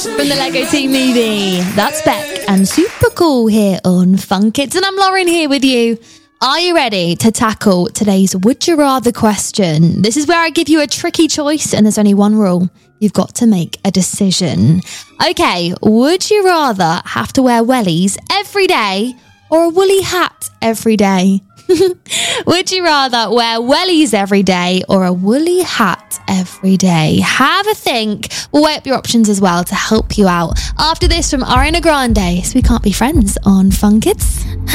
From the Lego Team movie, that's Beck and Super Cool here on Fun Kids, and I'm Lauren here with you. Are you ready to tackle today's Would You Rather question? This is where I give you a tricky choice and there's only one rule. You've got to make a decision. Okay, would you rather have to wear wellies every day or a woolly hat every day? Would you rather wear wellies every day or a woolly hat every day? Have a think. We'll weigh up your options as well to help you out. After this from Ariana Grande, So We Can't Be Friends on Fun Kids.